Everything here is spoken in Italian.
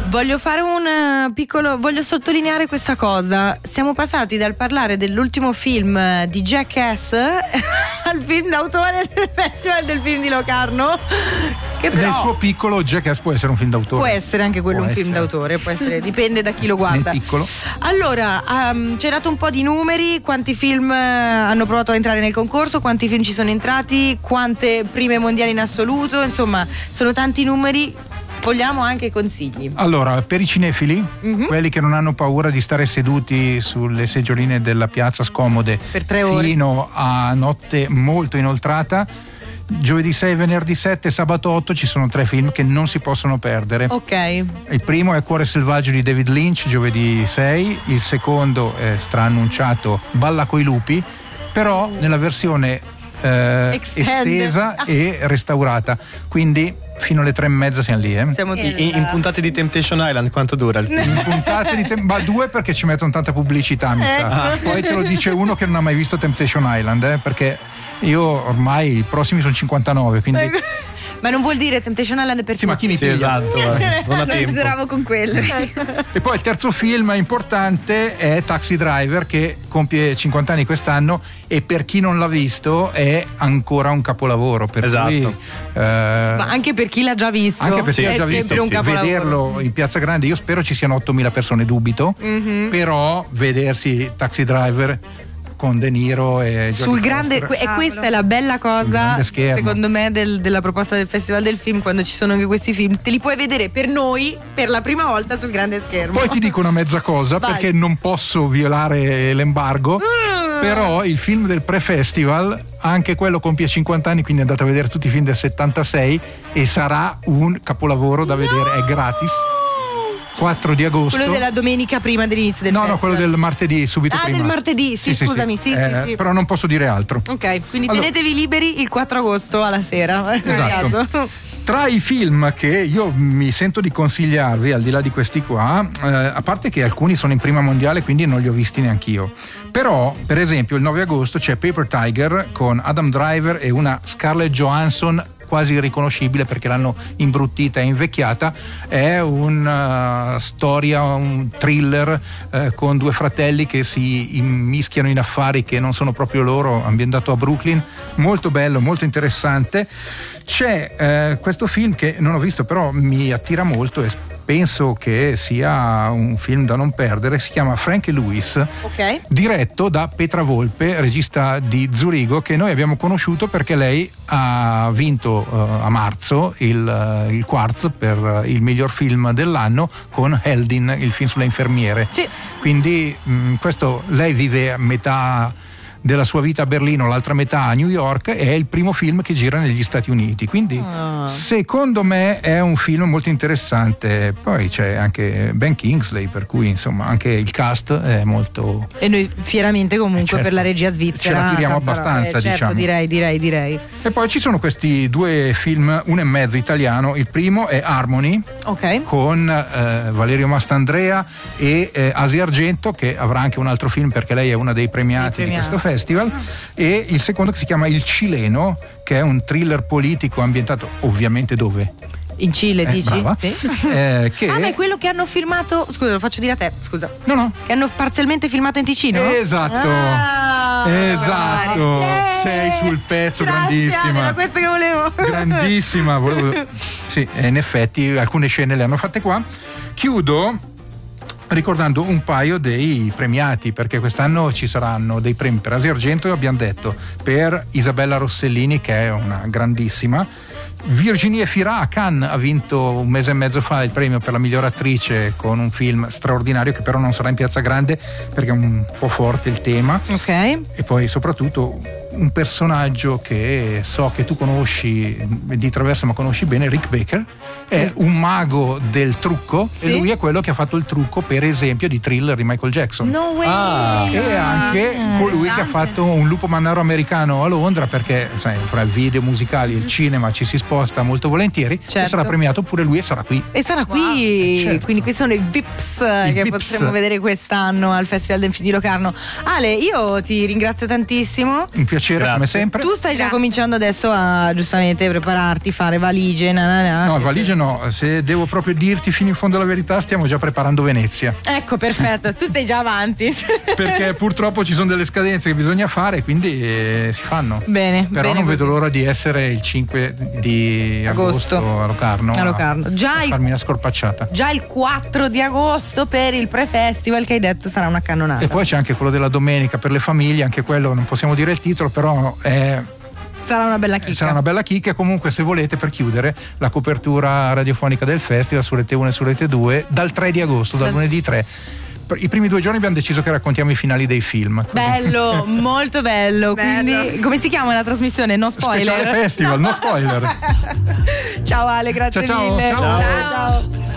Voglio fare voglio sottolineare questa cosa. Siamo passati dal parlare dell'ultimo film di Jackass al film d'autore del Festival del Film di Locarno. Che però, nel suo piccolo, Jackass può essere un film d'autore. Può essere anche quello un film d'autore, può essere, dipende da chi lo guarda. Nel piccolo. Allora, ci hai dato un po' di numeri, quanti film hanno provato a entrare nel concorso, quanti film ci sono entrati, quante prime mondiali in assoluto, insomma, sono tanti numeri. Vogliamo anche consigli. Allora, per i cinefili, quelli che non hanno paura di stare seduti sulle seggioline della piazza scomode per 3 ore fino a notte molto inoltrata, giovedì 6, venerdì 7, sabato 8 ci sono 3 film che non si possono perdere. Ok. Il primo è Cuore selvaggio di David Lynch, giovedì 6. Il secondo è straannunciato Balla coi lupi, però nella versione estesa e restaurata, quindi fino alle 3:30 siamo lì. Siamo in puntate di Temptation Island quanto dura il film? In puntate di ma 2 perché ci mettono tanta pubblicità, mi sa. Poi te lo dice uno che non ha mai visto Temptation Island, perché io ormai i prossimi sono 59, quindi ma non vuol dire Temptation Island per sì, ma chi mi piglia? Esatto, non ha tempo. Misuravo con quello. E poi il terzo film importante è Taxi Driver, che compie 50 anni quest'anno e per chi non l'ha visto è ancora un capolavoro, per cui ma anche per chi l'ha già visto, anche per chi l'ha già sempre visto, un capolavoro. Vederlo in Piazza Grande, io spero ci siano 8.000 persone, dubito, però vedersi Taxi Driver con De Niro e sul grande, e questa è la bella cosa secondo me della proposta del Festival del Film, quando ci sono anche questi film te li puoi vedere per noi per la prima volta sul grande schermo. Poi ti dico una mezza cosa, vai, perché non posso violare l'embargo, però il film del pre-festival, anche quello compie 50 anni, quindi andate a vedere tutti i film del 76 e sarà un capolavoro da vedere, è gratis. 4 di agosto. Quello della domenica prima dell'inizio del festival. No, quello del martedì, subito prima. Del martedì, sì, scusami, sì. Però non posso dire altro. Ok, quindi tenetevi liberi il 4 agosto alla sera. Esatto. Tra i film che io mi sento di consigliarvi, al di là di questi qua, a parte che alcuni sono in prima mondiale, quindi non li ho visti neanch'io, però per esempio il 9 agosto c'è Paper Tiger con Adam Driver e una Scarlett Johansson quasi irriconoscibile perché l'hanno imbruttita e invecchiata. È una storia, un thriller con 2 fratelli che si immischiano in affari che non sono proprio loro, ambientato a Brooklyn, molto bello, molto interessante. C'è questo film che non ho visto, però mi attira molto e penso che sia un film da non perdere, si chiama Frank e Louis, diretto da Petra Volpe, regista di Zurigo, che noi abbiamo conosciuto perché lei ha vinto a marzo il Quartz per il miglior film dell'anno con Heldin, il film sulle infermiere. Sì. Quindi questo, lei vive a metà della sua vita a Berlino, l'altra metà a New York, e è il primo film che gira negli Stati Uniti, quindi secondo me è un film molto interessante. Poi c'è anche Ben Kingsley, per cui insomma anche il cast è molto, e noi fieramente comunque per la regia svizzera ce la tiriamo abbastanza, certo, diciamo. direi. E poi ci sono questi 2 film, 1 e mezzo italiano. Il primo è Harmony, con Valerio Mastandrea e Asia Argento, che avrà anche un altro film perché lei è una dei premiati di questo festival, e il secondo che si chiama Il Cileno, che è un thriller politico ambientato ovviamente dove? In Cile, dici? Brava. Sì. Ma è quello che hanno filmato, scusa, lo faccio dire a te, scusa. No. Che hanno parzialmente filmato in Ticino? Esatto. Sei sul pezzo. Grazie, grandissima. era questo che volevo. Grandissima. Sì, in effetti alcune scene le hanno fatte qua. Chiudo ricordando un paio dei premiati, perché quest'anno ci saranno dei premi per Asia Argento, abbiamo detto, per Isabella Rossellini, che è una grandissima. Virginie Fira a Cannes ha vinto un mese e mezzo fa il premio per la miglior attrice con un film straordinario che però non sarà in Piazza Grande perché è un po' forte il tema. E poi soprattutto un personaggio che so che tu conosci di traverso, ma conosci bene, Rick Baker, è un mago del trucco, e lui è quello che ha fatto il trucco per esempio di Thriller di Michael Jackson. No way. E anche colui che ha fatto Un lupo mannaro americano a Londra, perché sai, fra i video musicali e il cinema ci si sposta molto volentieri, e sarà premiato pure lui e sarà qui. Certo. Quindi questi sono i VIPs che potremo vedere quest'anno al Festival del Film di Locarno. Ale, io ti ringrazio tantissimo. Un piacere. piacere. Grazie. Come sempre. Tu stai già cominciando adesso a giustamente prepararti, fare valigie, No, valigie no, se devo proprio dirti fino in fondo la verità, stiamo già preparando Venezia. Ecco, perfetto, tu stai già avanti. Perché purtroppo ci sono delle scadenze che bisogna fare, quindi si fanno. Bene. Però non vedo l'ora di essere il 5 di agosto a Locarno. A Locarno. A farmi una scorpacciata. Già il 4 di agosto per il pre-festival che hai detto sarà una cannonata. E poi c'è anche quello della domenica per le famiglie, anche quello non possiamo dire il titolo, però sarà una bella chicca. Sarà una bella chicca. Comunque, se volete, per chiudere, la copertura radiofonica del festival su Rete 1 e su Rete 2 dal 3 di agosto, dal lunedì 3. I primi 2 giorni abbiamo deciso che raccontiamo i finali dei film. Bello, molto bello. Quindi, come si chiama la trasmissione? No spoiler. Speciale festival, no spoiler. Ciao Ale, grazie ciao, mille. ciao. Ciao.